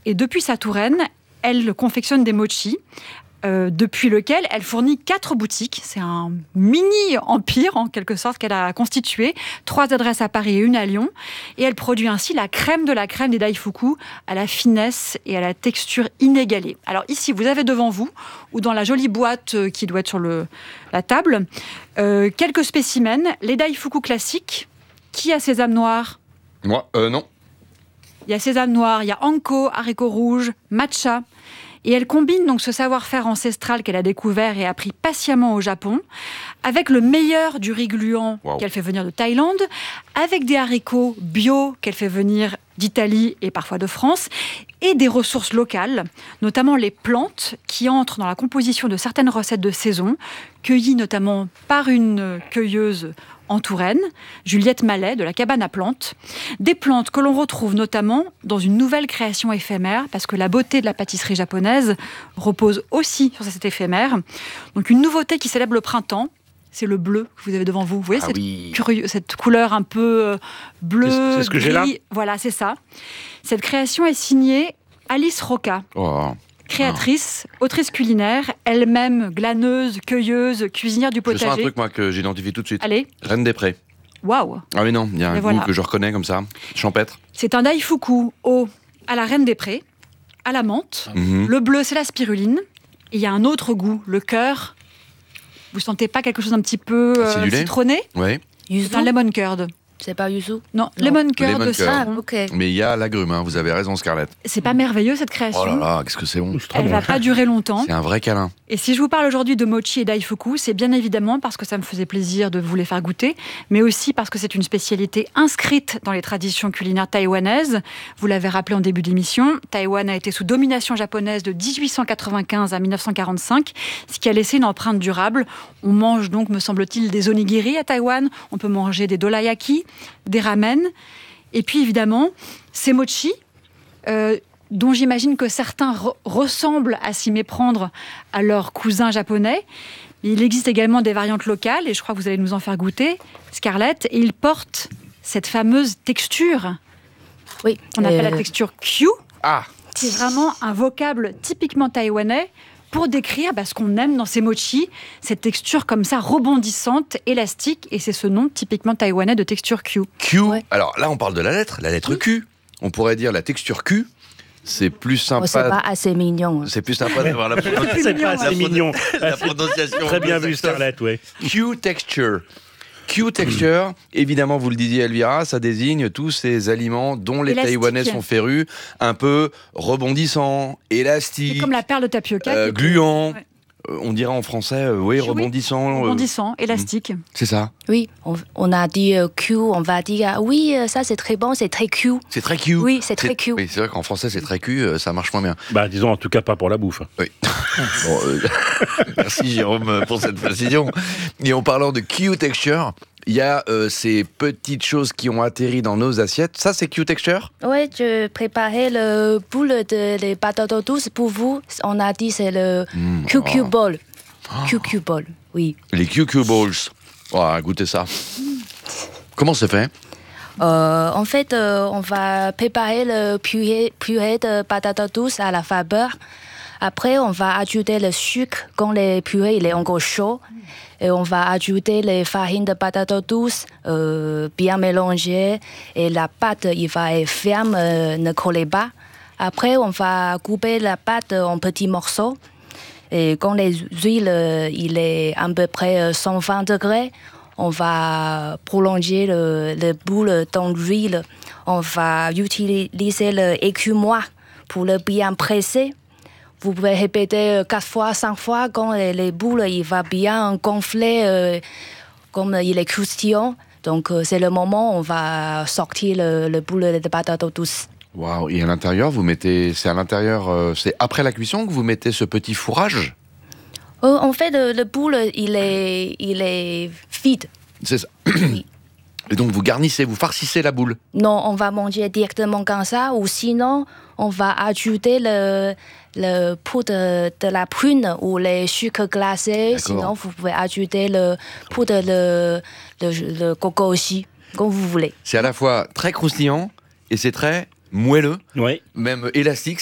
Et depuis sa Touraine, elle confectionne des mochis, depuis lequel elle fournit 4 boutiques. C'est un mini-empire, en quelque sorte, qu'elle a constitué. 3 adresses à Paris et 1 à Lyon. Et elle produit ainsi la crème de la crème des daifuku, à la finesse et à la texture inégalée. Alors ici, vous avez devant vous, ou dans la jolie boîte qui doit être sur la table, quelques spécimens. Les daifuku classiques. Qui a sésame noir ? Moi, non. Il y a sésame noir, il y a anko, haricots rouges, matcha. Et elle combine donc ce savoir-faire ancestral qu'elle a découvert et appris patiemment au Japon avec le meilleur du riz gluant qu'elle fait venir de Thaïlande, avec des haricots bio qu'elle fait venir d'Italie et parfois de France, et des ressources locales, notamment les plantes qui entrent dans la composition de certaines recettes de saison, cueillies notamment par une cueilleuse en Touraine, Juliette Mallet, de la cabane à plantes. Des plantes que l'on retrouve notamment dans une nouvelle création éphémère, parce que la beauté de la pâtisserie japonaise repose aussi sur cet éphémère. Donc une nouveauté qui célèbre le printemps, c'est le bleu que vous avez devant vous. Vous voyez cette couleur un peu bleu, c'est ce que gris. J'ai là. Voilà, c'est ça. Cette création est signée Alice Roca. Créatrice, autrice culinaire, elle-même glaneuse, cueilleuse, cuisinière du potager. Je sens un truc, moi, que j'identifie tout de suite. Allez. Reine des Prés. Waouh. Ah oui, non, il y a un goût que je reconnais comme ça, champêtre. C'est un daifuku à la Reine des Prés, à la menthe. Le bleu, c'est la spiruline. Et il y a un autre goût, le cœur. Vous sentez pas quelque chose d'un petit peu citronné ? Oui. C'est un lemon curd. C'est pas yuzu ? Non, lemon curd de ça. Ok. Mais il y a l'agrume, vous avez raison, Scarlett. C'est pas merveilleux cette création. Oh là là, qu'est-ce que c'est bon. Elle va pas durer longtemps. C'est un vrai câlin. Et si je vous parle aujourd'hui de mochi et daifuku, c'est bien évidemment parce que ça me faisait plaisir de vous les faire goûter, mais aussi parce que c'est une spécialité inscrite dans les traditions culinaires taïwanaises. Vous l'avez rappelé en début d'émission, Taïwan a été sous domination japonaise de 1895 à 1945, ce qui a laissé une empreinte durable. On mange donc, me semble-t-il, des onigiri à Taïwan, on peut manger des dorayaki, des ramen, et puis évidemment, ces mochi, dont j'imagine que certains ressemblent à s'y méprendre à leurs cousins japonais. Il existe également des variantes locales, et je crois que vous allez nous en faire goûter, Scarlett, et ils portent cette fameuse texture. Oui. On appelle la texture Q. Ah. C'est vraiment un vocable typiquement taïwanais pour décrire ce qu'on aime dans ces mochis, cette texture comme ça, rebondissante, élastique, et c'est ce nom typiquement taïwanais de texture Q. Q, alors là on parle de la lettre Q. On pourrait dire la texture Q. C'est plus sympa. C'est pas assez mignon. C'est plus sympa d'avoir la prononciation. C'est pas assez mignon. La prononciation. Très bien vu, Scarlett, oui. Q texture. Q texture, évidemment, vous le disiez, Elvira, ça désigne tous ces aliments dont les Élastique. Taïwanais sont férus, un peu rebondissants, élastiques. C'est comme la perle de tapioca. Gluants. Ouais. On dirait en français, rebondissant. Rebondissant, élastique. C'est ça. Oui, on a dit Q, on va dire oui, ça c'est très bon, c'est très Q. C'est très Q. Oui, c'est très Q. Oui, c'est vrai qu'en français c'est très Q, ça marche moins bien. Disons en tout cas pas pour la bouffe. Oui. Bon, merci Jérôme pour cette précision. Et en parlant de Q texture, il y a ces petites choses qui ont atterri dans nos assiettes. Ça, c'est Q texture ? Oui, je préparais le boule de les patates douces pour vous. On a dit c'est le QQ ball. QQ ball, oui. Les QQ balls. Goûtez ça. Comment c'est fait ? En fait, on va préparer le purée de patates douces à la vapeur. Après, on va ajouter le sucre quand le purée il est encore chaud. Et on va ajouter les farines de patates douces bien mélangées. Et la pâte, il va être ferme, ne colle pas. Après, on va couper la pâte en petits morceaux. Et quand les huiles, il est à peu près 120 degrés, on va prolonger le boule dans l'huile. On va utiliser l'écumoire pour le bien presser. Vous pouvez répéter 4 fois, 5 fois quand les boules il va bien gonfler comme il est croustillant. Donc c'est le moment où on va sortir le boule de patates douces. Waouh, et à l'intérieur, c'est après la cuisson que vous mettez ce petit fourrage ? En fait, le boule, il est vide. C'est ça. Et donc vous garnissez, vous farcissez la boule ? Non, on va manger directement comme ça, ou sinon, on va ajouter le poudre de la prune ou les sucres glacés. D'accord. Sinon, vous pouvez ajouter le poudre de coco aussi, comme vous voulez. C'est à la fois très croustillant et c'est très moelleux, Oui. même élastique.